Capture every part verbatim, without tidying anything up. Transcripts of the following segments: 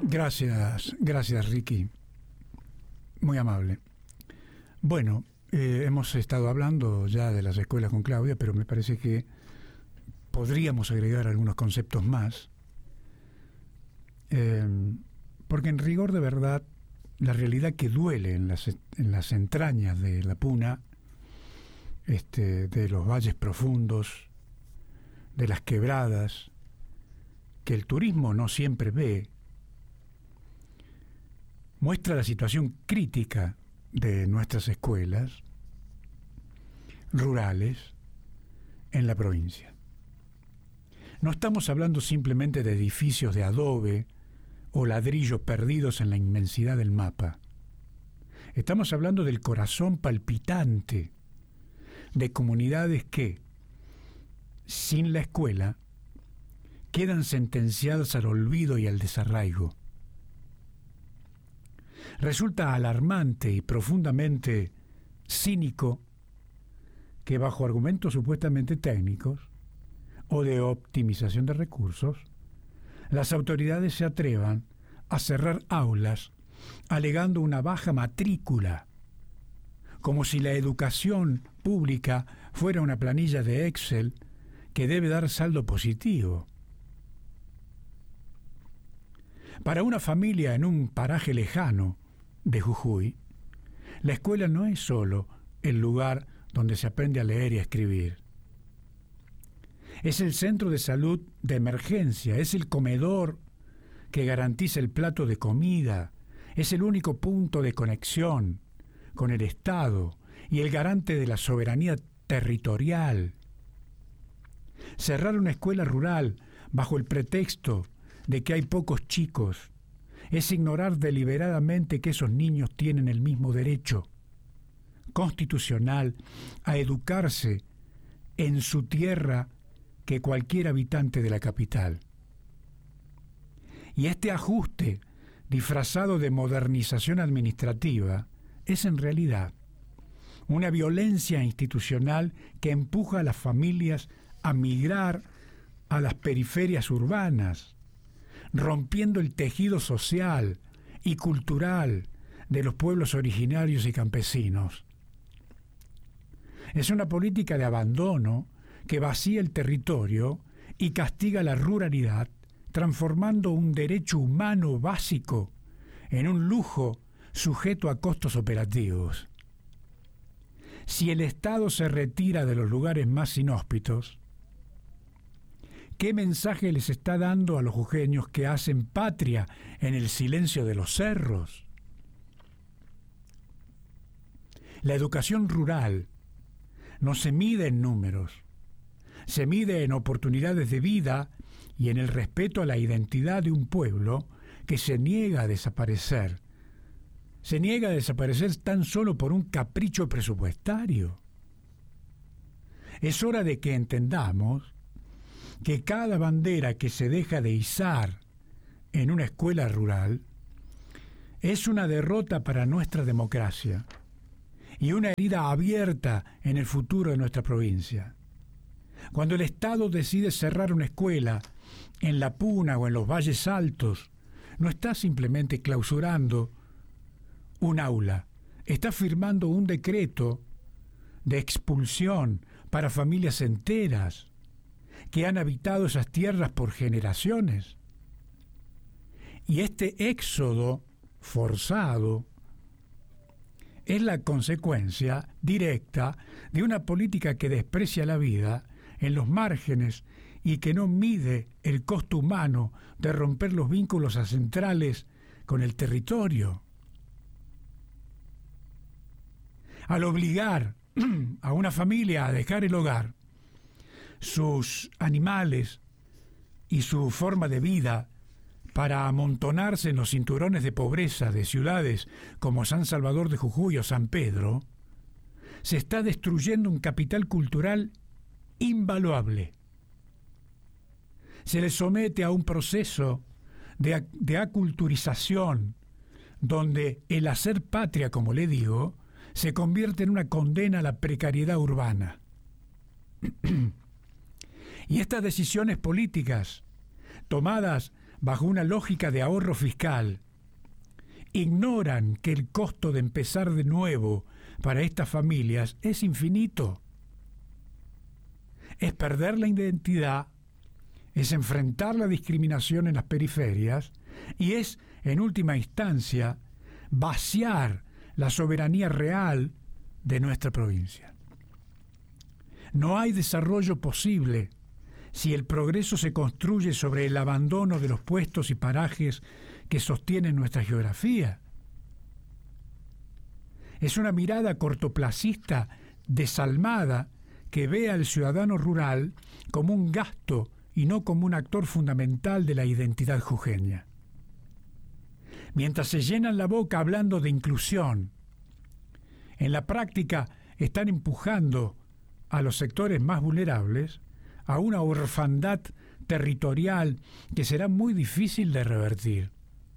Gracias, gracias Ricky. Muy amable. Bueno, eh, hemos estado hablando ya de las escuelas con Claudia, pero me parece que podríamos agregar algunos conceptos más. Eh, porque en rigor de verdad, la realidad que duele en las, en las entrañas de la Puna, este, de los valles profundos, de las quebradas, que el turismo no siempre ve, muestra la situación crítica de nuestras escuelas rurales en la provincia. No estamos hablando simplemente de edificios de adobe o ladrillos perdidos en la inmensidad del mapa. Estamos hablando del corazón palpitante de comunidades que, sin la escuela, quedan sentenciadas al olvido y al desarraigo. Resulta alarmante y profundamente cínico que bajo argumentos supuestamente técnicos o de optimización de recursos, las autoridades se atrevan a cerrar aulas alegando una baja matrícula, como si la educación pública fuera una planilla de Excel que debe dar saldo positivo. Para una familia en un paraje lejano de Jujuy, la escuela no es solo el lugar donde se aprende a leer y a escribir. Es el centro de salud de emergencia, es el comedor que garantiza el plato de comida, es el único punto de conexión con el Estado y el garante de la soberanía territorial. Cerrar una escuela rural bajo el pretexto de que hay pocos chicos es ignorar deliberadamente que esos niños tienen el mismo derecho constitucional a educarse en su tierra que cualquier habitante de la capital. Y este ajuste, disfrazado de modernización administrativa, es en realidad una violencia institucional que empuja a las familias a migrar a las periferias urbanas, rompiendo el tejido social y cultural de los pueblos originarios y campesinos. Es una política de abandono que vacía el territorio y castiga la ruralidad, transformando un derecho humano básico en un lujo sujeto a costos operativos. Si el Estado se retira de los lugares más inhóspitos, ¿qué mensaje les está dando a los jujeños que hacen patria en el silencio de los cerros? La educación rural no se mide en números, se mide en oportunidades de vida y en el respeto a la identidad de un pueblo que se niega a desaparecer. Se niega a desaparecer tan solo por un capricho presupuestario. Es hora de que entendamos que cada bandera que se deja de izar en una escuela rural es una derrota para nuestra democracia y una herida abierta en el futuro de nuestra provincia. Cuando el Estado decide cerrar una escuela en La Puna o en los Valles Altos, no está simplemente clausurando un aula, está firmando un decreto de expulsión para familias enteras que han habitado esas tierras por generaciones. Y este éxodo forzado es la consecuencia directa de una política que desprecia la vida en los márgenes y que no mide el costo humano de romper los vínculos ancestrales con el territorio. Al obligar a una familia a dejar el hogar, sus animales y su forma de vida para amontonarse en los cinturones de pobreza de ciudades como San Salvador de Jujuy o San Pedro, se está destruyendo un capital cultural invaluable. Se les somete a un proceso de, de aculturización donde el hacer patria, como le digo, se convierte en una condena a la precariedad urbana. Y estas decisiones políticas, tomadas bajo una lógica de ahorro fiscal, ignoran que el costo de empezar de nuevo para estas familias es infinito. Es perder la identidad, es enfrentar la discriminación en las periferias y es, en última instancia, vaciar la soberanía real de nuestra provincia. No hay desarrollo posible si el progreso se construye sobre el abandono de los puestos y parajes que sostienen nuestra geografía. Es una mirada cortoplacista, desalmada, que ve al ciudadano rural como un gasto y no como un actor fundamental de la identidad jujeña. Mientras se llenan la boca hablando de inclusión, en la práctica están empujando a los sectores más vulnerables a una orfandad territorial que será muy difícil de revertir.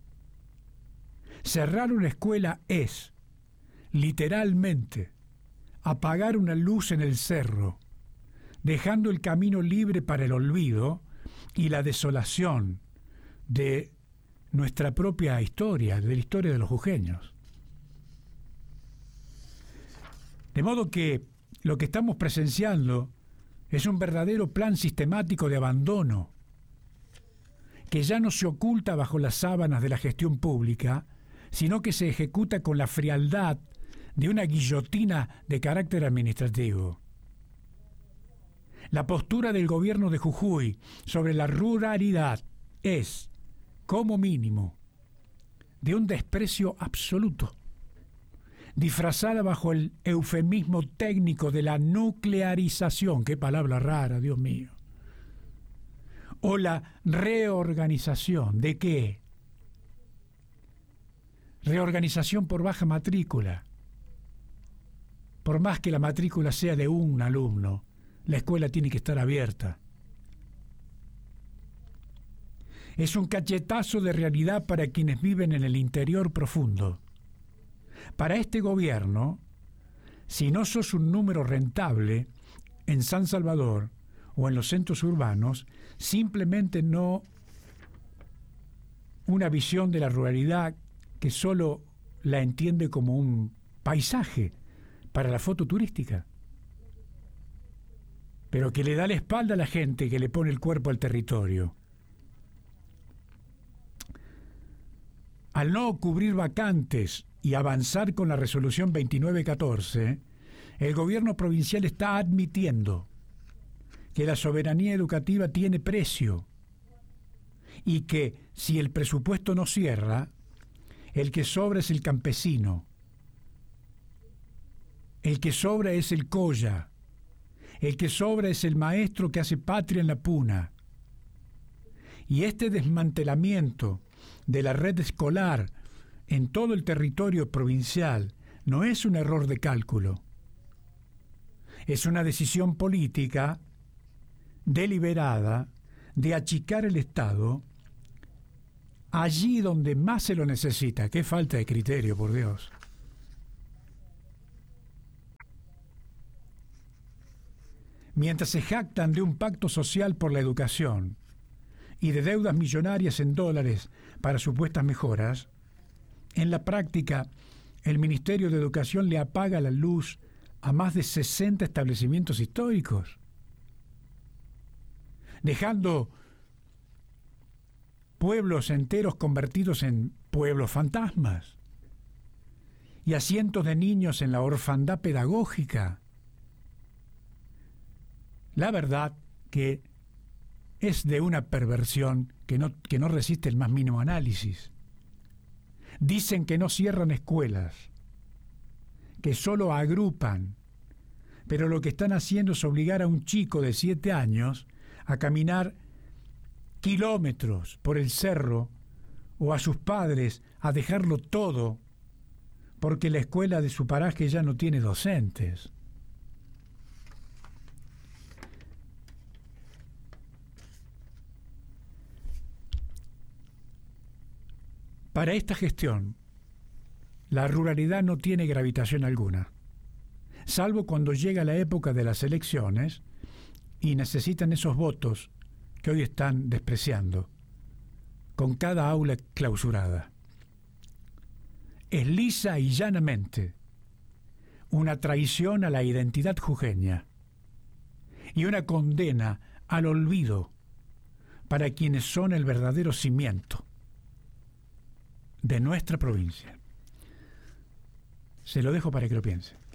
Cerrar una escuela es, literalmente, apagar una luz en el cerro, dejando el camino libre para el olvido y la desolación de nuestra propia historia, de la historia de los jujeños. De modo que lo que estamos presenciando es un verdadero plan sistemático de abandono, que ya no se oculta bajo las sábanas de la gestión pública, sino que se ejecuta con la frialdad de una guillotina de carácter administrativo. La postura del gobierno de Jujuy sobre la ruralidad es, como mínimo, de un desprecio absoluto, disfrazada bajo el eufemismo técnico de la nuclearización, qué palabra rara, Dios mío, o la reorganización, ¿de qué? Reorganización por baja matrícula. Por más que la matrícula sea de un alumno, la escuela tiene que estar abierta. Es un cachetazo de realidad para quienes viven en el interior profundo. Para este gobierno, si no sos un número rentable en San Salvador o en los centros urbanos, simplemente no una visión de la ruralidad que solo la entiende como un paisaje para la foto turística, pero que le da la espalda a la gente que le pone el cuerpo al territorio. Al no cubrir vacantes y avanzar con la resolución veintinueve catorce, el gobierno provincial está admitiendo que la soberanía educativa tiene precio y que si el presupuesto no cierra, el que sobra es el campesino, el que sobra es el colla, el que sobra es el maestro que hace patria en la puna. Y este desmantelamiento de la red escolar en todo el territorio provincial no es un error de cálculo. Es una decisión política deliberada de achicar el Estado allí donde más se lo necesita. ¡Qué falta de criterio, por Dios! Mientras se jactan de un pacto social por la educación y de deudas millonarias en dólares para supuestas mejoras, en la práctica el Ministerio de Educación le apaga la luz a más de sesenta establecimientos históricos, dejando pueblos enteros convertidos en pueblos fantasmas y a cientos de niños en la orfandad pedagógica. La verdad que es de una perversión que no, que no resiste el más mínimo análisis. Dicen que no cierran escuelas, que solo agrupan, pero lo que están haciendo es obligar a un chico de siete años a caminar kilómetros por el cerro o a sus padres a dejarlo todo porque la escuela de su paraje ya no tiene docentes. Para esta gestión, la ruralidad no tiene gravitación alguna, salvo cuando llega la época de las elecciones y necesitan esos votos que hoy están despreciando, con cada aula clausurada. Es lisa y llanamente una traición a la identidad jujeña y una condena al olvido para quienes son el verdadero cimiento de nuestra provincia. Se lo dejo para que lo piense.